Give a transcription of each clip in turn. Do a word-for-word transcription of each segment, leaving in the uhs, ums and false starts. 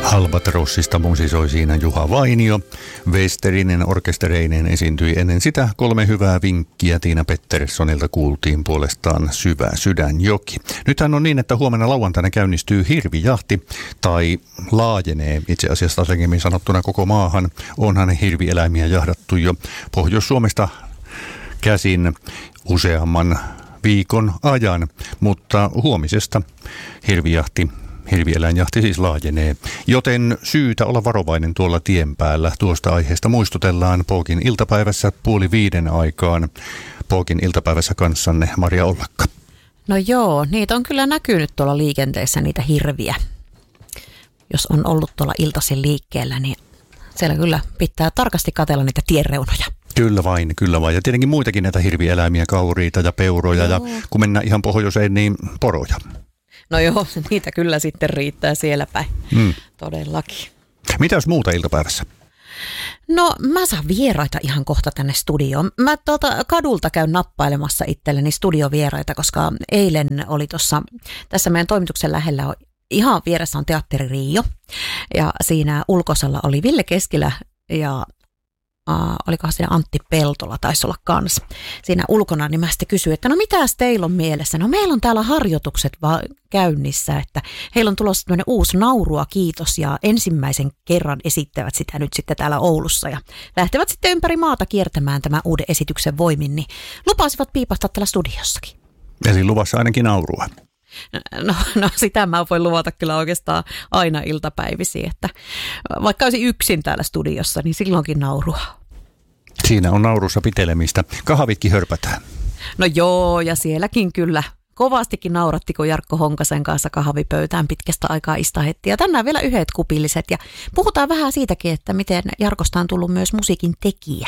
Albatrossista musisoi siinä Juha Vainio. Westerinen orkestereineen esiintyi ennen sitä. Kolme hyvää vinkkiä Tiina Petterssonilta kuultiin puolestaan Syvä sydänjoki. Nythän on niin, että huomenna lauantaina käynnistyy hirvijahti tai laajenee itse asiassa tarkemmin sanottuna koko maahan. Onhan hirvieläimiä jahdattu jo Pohjois-Suomesta käsin useamman viikon ajan, mutta huomisesta hirvijahti Hirvieläinjahti siis laajenee, joten syytä olla varovainen tuolla tien päällä. Tuosta aiheesta muistutellaan P O K in iltapäivässä puoli viiden aikaan. P O K in iltapäivässä kanssanne Maria Ollakka. No joo, niitä on kyllä näkynyt tuolla liikenteessä, niitä hirviä. Jos on ollut tuolla iltaisin liikkeellä, niin siellä kyllä pitää tarkasti katsella niitä tienreunoja. Kyllä vain, kyllä vain. Ja tietenkin muitakin näitä hirvieläimiä, kauriita ja peuroja joo. Ja kun mennään ihan pohjoiseen, niin poroja. No joo, niitä kyllä sitten riittää siellä päin, mm. todellakin. Mitäs muuta iltapäivässä? No mä saan vieraita ihan kohta tänne studioon. Mä tuolta kadulta käyn nappailemassa itselleni studiovieraita, koska eilen oli tuossa, tässä meidän toimituksen lähellä ihan vieressä on Teatteri Riio. Ja siinä ulkosalla oli Ville Keskilä ja Uh, olikohan siinä Antti Peltola, taisi olla kans siinä ulkona, niin mä sitten kysyin, että no mitäs teillä on mielessä? No meillä on täällä harjoitukset vaan käynnissä, että heillä on tulossa tämmöinen uusi Naurua kiitos ja ensimmäisen kerran esittävät sitä nyt sitten täällä Oulussa ja lähtevät sitten ympäri maata kiertämään tämän uuden esityksen voimin, niin lupasivat piipastaa täällä studiossakin. Eli luvassa ainakin Naurua. No, no sitä mä voin luvata kyllä oikeastaan aina iltapäivisiin, että vaikka olisin yksin täällä studiossa, niin silloinkin Naurua. Siinä on naurussa pitelemistä. Kahvitkin hörpätään. No joo, ja sielläkin kyllä kovastikin nauratti, kun Jarkko Honkasen kanssa kahvipöytään pitkästä aikaa istahettiin. Ja tänään vielä yhdet kupilliset. Ja puhutaan vähän siitäkin, että miten Jarkosta on tullut myös musiikin tekijä.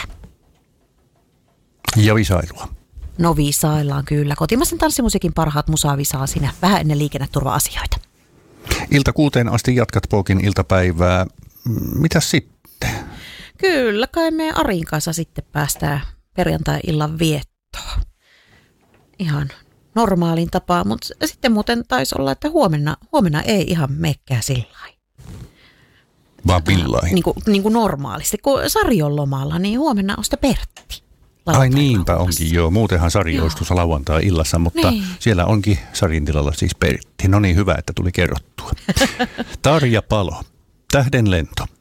Ja visailua. No visaillaan kyllä. Kotimaisen tanssimusiikin parhaat musavisaa siinä vähän ennen liikenneturva-asioita. Ilta kuuteen asti jatkat P O K in iltapäivää. Mitäs sitten? Kyllä, kai me Arin kanssa sitten päästään perjantai-illan viettoon. Ihan normaaliin tapaan, mutta sitten muuten taisi olla, että huomenna, huomenna ei ihan mekkää sillain. Vaan villain? Niin kuin, niin kuin normaalisti. Kun Sari on lomalla, niin huomenna on sitä Pertti. Ai niinpä onkin, joo. Muutenhan Sari olisi tuossa lauantai-illassa, mutta niin. Siellä onkin Sarin tilalla siis Pertti. No niin, hyvä, että tuli kerrottua. Tarja Palo, Tähden lento.